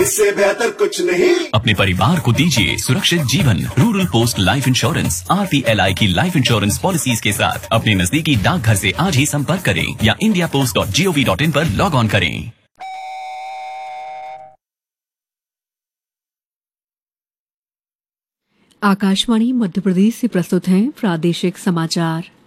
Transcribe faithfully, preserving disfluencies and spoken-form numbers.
इससे बेहतर कुछ नहीं। अपने परिवार को दीजिए सुरक्षित जीवन। Rural post life insurance R P L I की लाइफ इंश्योरेंस पॉलिसीज के साथ अपने नजदीकी डाकघर से आज ही संपर्क करें या India post dot G O V dot in पर लॉग ऑन करें। आकाशवाणी मध्य प्रदेश से प्रस्तुत हैं प्रादेशिक समाचार।